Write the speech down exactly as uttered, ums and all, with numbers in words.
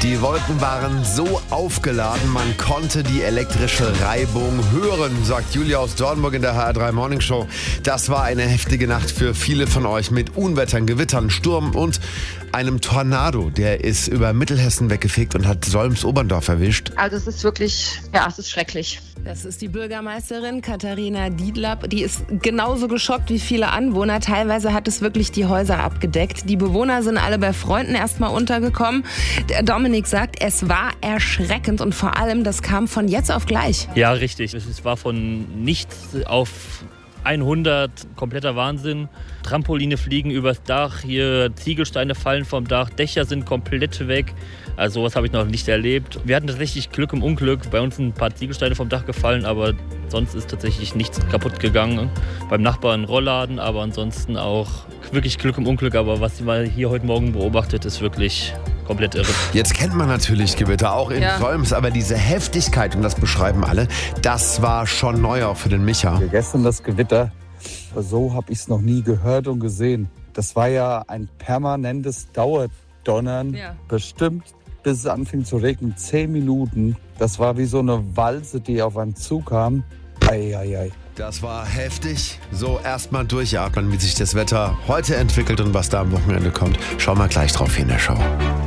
Die Wolken waren so aufgeladen, man konnte die elektrische Reibung hören, sagt Julia aus Dortmund in der H R drei Morning Show. Das war eine heftige Nacht für viele von euch mit Unwettern, Gewittern, Sturm und einem Tornado. Der ist über Mittelhessen weggefegt und hat Solms-Oberndorf erwischt. Also es ist wirklich, ja, es ist schrecklich. Das ist die Bürgermeisterin Katharina Dietlapp. Die ist genauso geschockt wie viele Anwohner. Teilweise hat es wirklich die Häuser abgedeckt. Die Bewohner sind alle bei Freunden erstmal untergekommen. Der Dominik sagt, es war erschreckend und vor allem, das kam von jetzt auf gleich. Ja, richtig. Es war von nichts auf hundert, kompletter Wahnsinn. Trampoline fliegen übers Dach, hier Ziegelsteine fallen vom Dach, Dächer sind komplett weg. Also sowas habe ich noch nicht erlebt. Wir hatten tatsächlich Glück im Unglück. Bei uns sind ein paar Ziegelsteine vom Dach gefallen, aber sonst ist tatsächlich nichts kaputt gegangen. Beim Nachbarn ein Rollladen, aber ansonsten auch wirklich Glück im Unglück. Aber was man hier heute Morgen beobachtet, ist wirklich komplett irre. Jetzt kennt man natürlich Gewitter, auch in Ja. Solms, aber diese Heftigkeit, und das beschreiben alle, das war schon neu auch für den Micha. Gestern das Gewitter, so habe ich es noch nie gehört und gesehen. Das war ja ein permanentes Dauerdonnern, Ja. bestimmt bis es anfing zu regnen, zehn Minuten. Das war wie so eine Walze, die auf einen zukam. Ei, ei, ei. Das war heftig. So, erstmal durchatmen, wie sich das Wetter heute entwickelt und was da am Wochenende kommt. Schauen wir gleich drauf hier in der Show.